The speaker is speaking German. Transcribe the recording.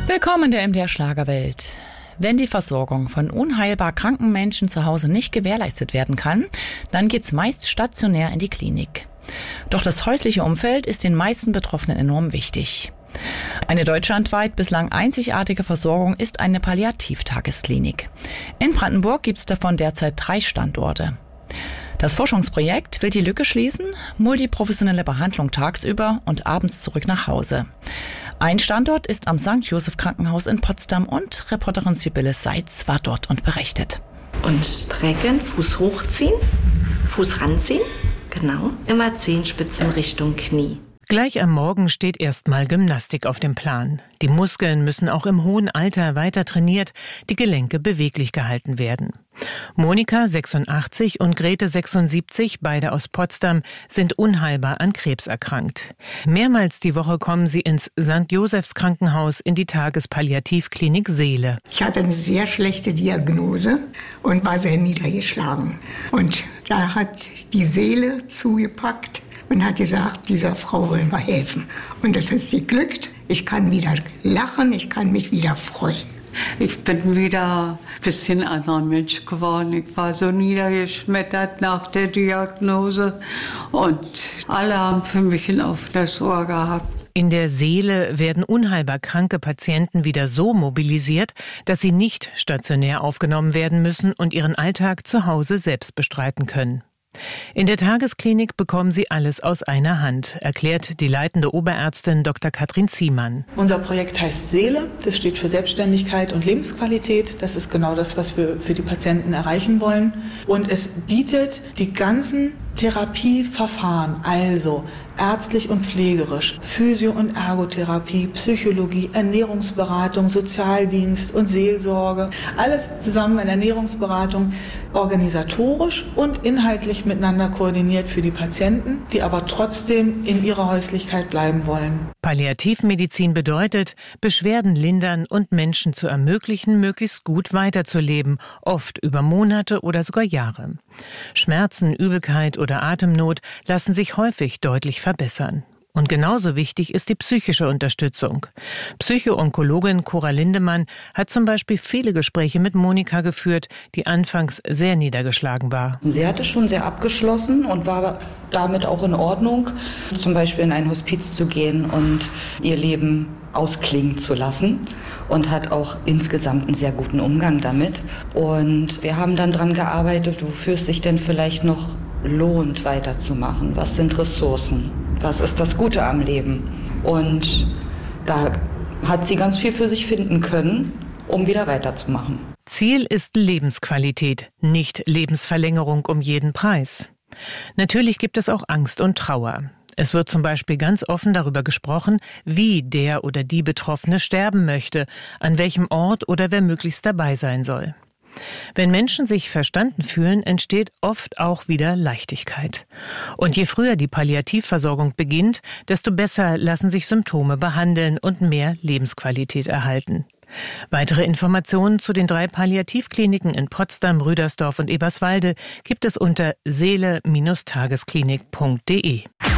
Willkommen in der MDR Schlagerwelt. Wenn die Versorgung von unheilbar kranken Menschen zu Hause nicht gewährleistet werden kann, dann geht's meist stationär in die Klinik. Doch das häusliche Umfeld ist den meisten Betroffenen enorm wichtig. Eine deutschlandweit bislang einzigartige Versorgung ist eine Palliativtagesklinik. In Brandenburg gibt's davon derzeit 3 Standorte. Das Forschungsprojekt will die Lücke schließen, multiprofessionelle Behandlung tagsüber und abends zurück nach Hause. Ein Standort ist am St. Joseph Krankenhaus in Potsdam und Reporterin Sibylle Seitz war dort und berichtet. Und strecken, Fuß hochziehen, Fuß ranziehen, genau, immer Zehenspitzen Richtung Knie. Gleich am Morgen steht erstmal Gymnastik auf dem Plan. Die Muskeln müssen auch im hohen Alter weiter trainiert, die Gelenke beweglich gehalten werden. Monika, 86, und Grete, 76, beide aus Potsdam, sind unheilbar an Krebs erkrankt. Mehrmals die Woche kommen sie ins St. Josephs Krankenhaus in die Tagespalliativklinik Seele. Ich hatte eine sehr schlechte Diagnose und war sehr niedergeschlagen. Und da hat die Seele zugepackt und hat gesagt, dieser Frau wollen wir helfen. Und das ist ihr glückt. Ich kann wieder lachen, ich kann mich wieder freuen. Ich bin wieder ein bisschen anderer Mensch geworden. Ich war so niedergeschmettert nach der Diagnose. Und alle haben für mich ein offenes Ohr gehabt. In der Seele werden unheilbar kranke Patienten wieder so mobilisiert, dass sie nicht stationär aufgenommen werden müssen und ihren Alltag zu Hause selbst bestreiten können. In der Tagesklinik bekommen sie alles aus einer Hand, erklärt die leitende Oberärztin Dr. Katrin Ziemann. Unser Projekt heißt Seele, das steht für Selbstständigkeit und Lebensqualität. Das ist genau das, was wir für die Patienten erreichen wollen. Und es bietet die ganzen Therapieverfahren, also ärztlich und pflegerisch, Physio- und Ergotherapie, Psychologie, Ernährungsberatung, Sozialdienst und Seelsorge. Alles zusammen in Ernährungsberatung, organisatorisch und inhaltlich miteinander koordiniert für die Patienten, die aber trotzdem in ihrer Häuslichkeit bleiben wollen. Palliativmedizin bedeutet, Beschwerden lindern und Menschen zu ermöglichen, möglichst gut weiterzuleben, oft über Monate oder sogar Jahre. Schmerzen, Übelkeit oder Atemnot lassen sich häufig deutlich verbessern. Und genauso wichtig ist die psychische Unterstützung. Psycho-Onkologin Cora Lindemann hat zum Beispiel viele Gespräche mit Monika geführt, die anfangs sehr niedergeschlagen war. Sie hatte schon sehr abgeschlossen und war damit auch in Ordnung, zum Beispiel in ein Hospiz zu gehen und ihr Leben ausklingen zu lassen. Und hat auch insgesamt einen sehr guten Umgang damit. Und wir haben dann daran gearbeitet, wofür es sich denn vielleicht noch lohnt, weiterzumachen. Was sind Ressourcen? Was ist das Gute am Leben? Und da hat sie ganz viel für sich finden können, um wieder weiterzumachen. Ziel ist Lebensqualität, nicht Lebensverlängerung um jeden Preis. Natürlich gibt es auch Angst und Trauer. Es wird zum Beispiel ganz offen darüber gesprochen, wie der oder die Betroffene sterben möchte, an welchem Ort oder wer möglichst dabei sein soll. Wenn Menschen sich verstanden fühlen, entsteht oft auch wieder Leichtigkeit. Und je früher die Palliativversorgung beginnt, desto besser lassen sich Symptome behandeln und mehr Lebensqualität erhalten. Weitere Informationen zu den 3 Palliativkliniken in Potsdam, Rüdersdorf und Eberswalde gibt es unter seele-tagesklinik.de.